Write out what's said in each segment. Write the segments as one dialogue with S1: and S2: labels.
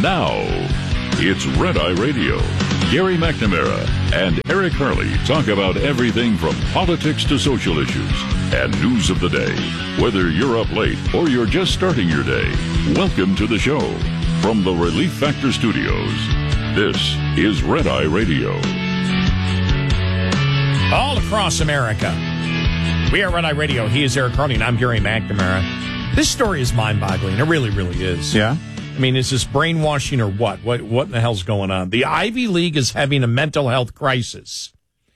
S1: Now, it's Red Eye Radio. Gary McNamara and Eric Harley talk about everything from politics to social issues and news of the day. Whether you're up late or you're just starting your day, welcome to the show. From the Relief Factor Studios, this is Red Eye Radio.
S2: All across America, we are Red Eye Radio. He is Eric Harley, and I'm Gary McNamara. This story is mind-boggling. It really, really is.
S3: Yeah?
S2: I mean, is this brainwashing or what? What in the hell's going on? The Ivy League is having a mental health crisis.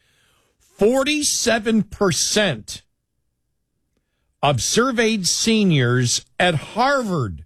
S2: 47% of surveyed seniors at Harvard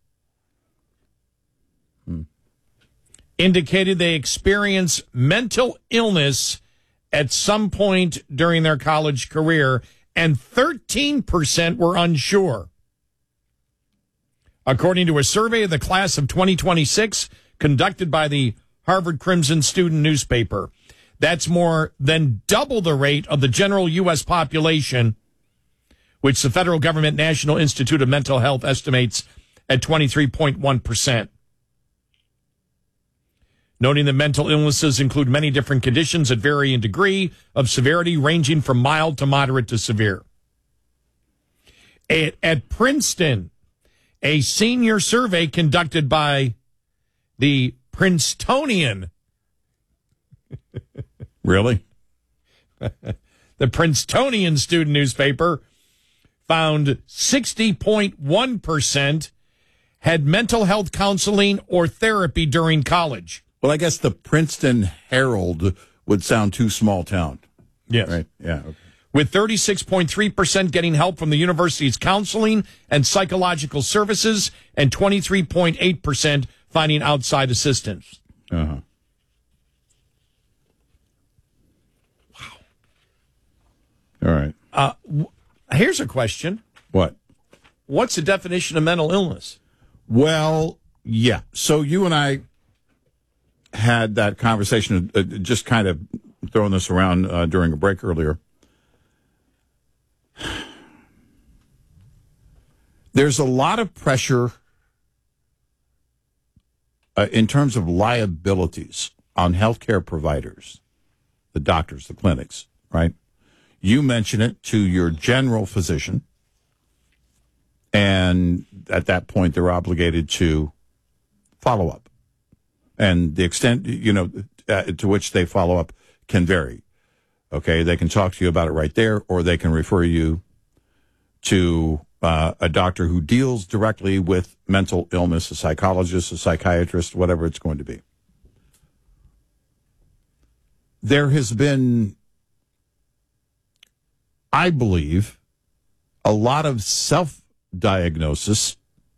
S2: indicated they experience mental illness at some point during their college career, and 13% were unsure. According to a survey of the class of 2026 conducted by the Harvard Crimson student newspaper, that's more than double the rate of the general U.S. population, which the federal government National Institute of Mental Health estimates at 23.1%. Noting that mental illnesses include many different conditions that vary in degree of severity, ranging from mild to moderate to severe. At Princeton, a senior survey conducted by the Princetonian.
S3: Really?
S2: The Princetonian student newspaper found 60.1% had mental health counseling or therapy during college.
S3: Well, I guess the Princeton Herald would sound too small town.
S2: Yes.
S3: Right? Yeah. Okay.
S2: With 36.3% getting help from the university's counseling and psychological services, and 23.8% finding outside assistance.
S3: Uh-huh.
S2: Wow.
S3: All right.
S2: Here's a question.
S3: What?
S2: What's the definition of mental illness?
S3: Well, yeah. So you and I had that conversation, just kind of throwing this around during a break earlier. There's a lot of pressure in terms of liabilities on healthcare providers, the doctors, the clinics, right? You mention it to your general physician, and at that point, they're obligated to follow up. And the extent, to which they follow up can vary. Okay, they can talk to you about it right there, or they can refer you to a doctor who deals directly with mental illness, a psychologist, a psychiatrist, whatever it's going to be. There has been, I believe, a lot of self-diagnosis,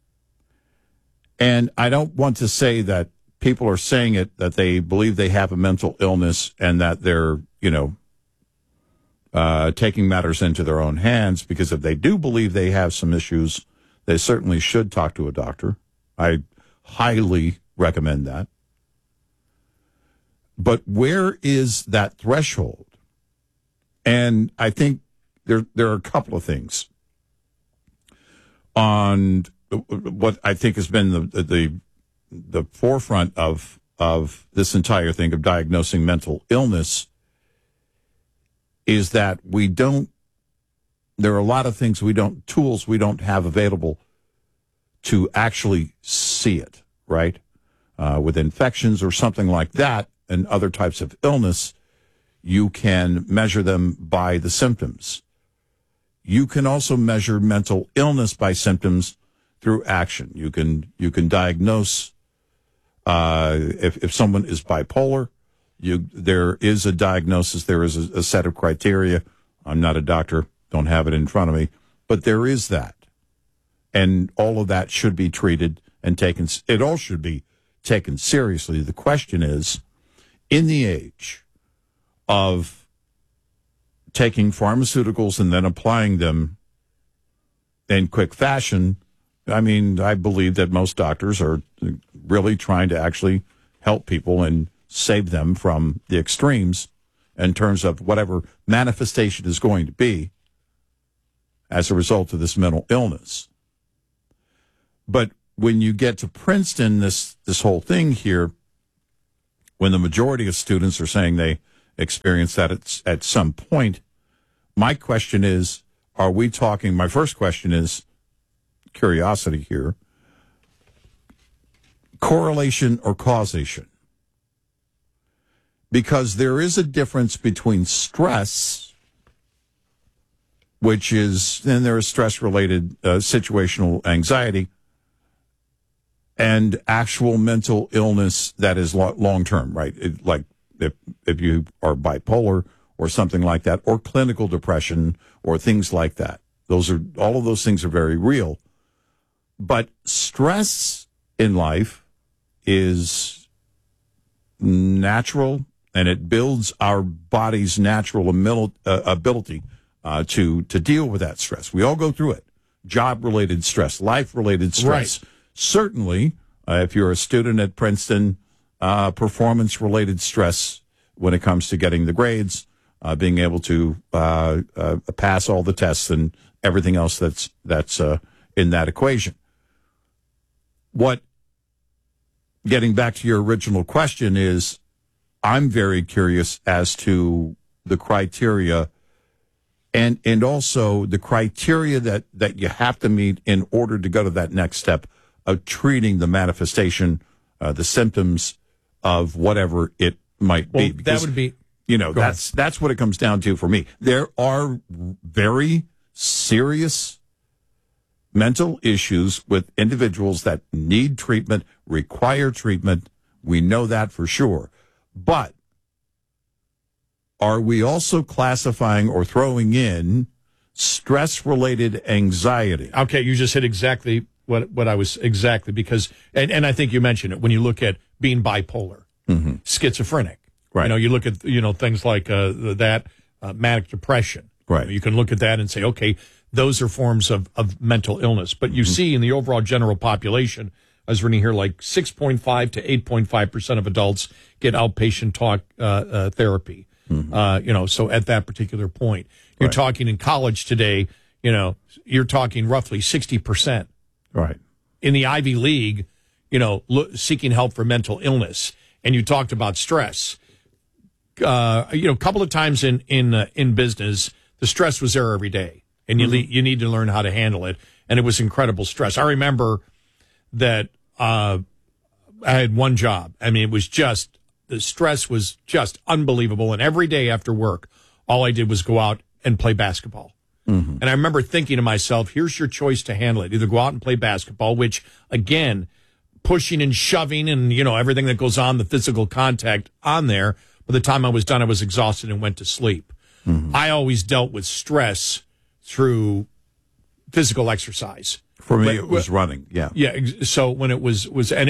S3: and I don't want to say that people are saying it, that they believe they have a mental illness and that they're, taking matters into their own hands, because if they do believe they have some issues, they certainly should talk to a doctor. I highly recommend that. But where is that threshold? And I think there are a couple of things on what I think has been the forefront of this entire thing of diagnosing mental illness is that there are a lot of things tools we don't have available to actually see it, right? With infections or something like that and other types of illness, you can measure them by the symptoms. You can also measure mental illness by symptoms through action. You can diagnose if someone is bipolar. There is a diagnosis. There is a set of criteria. I'm not a doctor, don't have it in front of me, but there is that, and all of that should be treated and taken. It all should be taken seriously. The question is, in the age of taking pharmaceuticals and then applying them in quick fashion, I mean, I believe that most doctors are really trying to actually help people and save them from the extremes in terms of whatever manifestation is going to be as a result of this mental illness. But when you get to Princeton, this whole thing here, when the majority of students are saying they experience that at some point, my question is, my first question is, curiosity here, correlation or causation? Because there is a difference between stress, which is, then there is stress-related situational anxiety, and actual mental illness that is long-term, right? Like if you are bipolar or something like that, or clinical depression or things like that. All of those things are very real. But stress in life is natural, and it builds our body's natural ability to deal with that stress. We all go through it. Job-related stress, life-related stress.
S2: Right.
S3: Certainly, if you're a student at Princeton, performance-related stress when it comes to getting the grades, being able to pass all the tests and everything else that's in that equation. Getting back to your original question is, I'm very curious as to the criteria and also the criteria that you have to meet in order to go to that next step of treating the manifestation, the symptoms of whatever it might be.
S2: Because, that would be,
S3: that's what it comes down to for me. There are very serious mental issues with individuals that need treatment, require treatment. We know that for sure. But are we also classifying or throwing in stress-related anxiety?
S2: Okay, you just hit exactly what I was exactly, because, and I think you mentioned it, when you look at being bipolar, schizophrenic,
S3: right?
S2: You look at, things like manic depression.
S3: Right.
S2: You can look at that and say, okay, those are forms of mental illness. But you see in the overall general population, I was reading here, like 6.5 to 8.5% of adults get outpatient talk therapy. So at that particular point, you're talking in college today, you're talking roughly 60%.
S3: Right.
S2: In the Ivy League, seeking help for mental illness. And you talked about stress. A couple of times in business, the stress was there every day, and you need to learn how to handle it. And it was incredible stress. I remember that I had one job. I mean, the stress was just unbelievable. And every day after work, all I did was go out and play basketball. And I remember thinking to myself, here's your choice to handle it. Either go out and play basketball, which, again, pushing and shoving and, everything that goes on, the physical contact on there. By the time I was done, I was exhausted and went to sleep. I always dealt with stress through physical exercise.
S3: For me, it was running. Yeah.
S2: Yeah. So when it was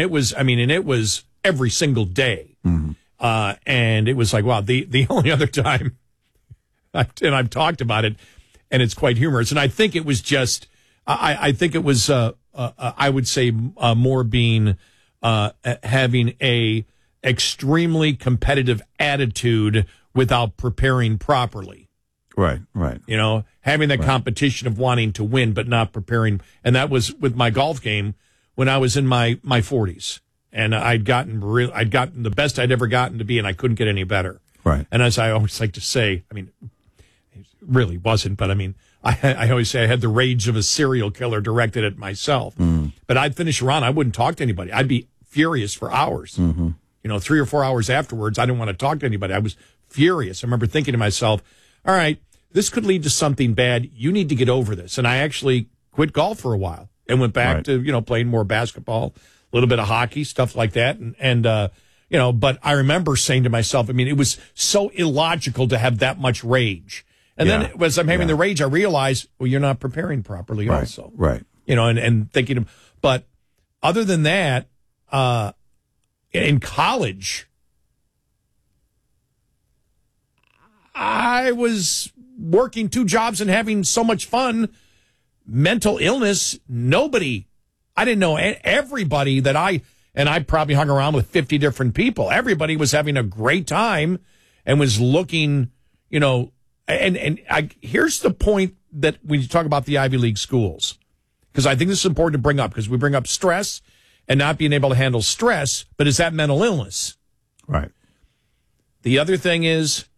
S2: every single day. And it was like, wow, the only other time, and I've talked about it, and it's quite humorous. And I think it was just, I think it was, I would say, more being, having a extremely competitive attitude without preparing properly.
S3: Right.
S2: Having that competition of wanting to win, but not preparing. And that was with my golf game when I was in my 40s. And I'd gotten the best I'd ever gotten to be, and I couldn't get any better.
S3: Right.
S2: And as I always like to say, I mean, it really wasn't, but I mean, I always say I had the rage of a serial killer directed at myself. But I'd finish around, I wouldn't talk to anybody. I'd be furious for hours. 3 or 4 hours afterwards, I didn't want to talk to anybody. I was furious. I remember thinking to myself, all right, this could lead to something bad. You need to get over this. And I actually quit golf for a while and went back to, playing more basketball, a little bit of hockey, stuff like that. But I remember saying to myself, I mean, it was so illogical to have that much rage. And then as I'm having the rage, I realized, well, you're not preparing properly also.
S3: Right.
S2: And thinking, but other than that, in college, I was working 2 jobs and having so much fun. Mental illness, I didn't know everybody that I probably hung around with 50 different people. Everybody was having a great time and was looking, here's the point that when you talk about the Ivy League schools, because I think this is important to bring up, because we bring up stress and not being able to handle stress, but is that mental illness?
S3: Right.
S2: The other thing is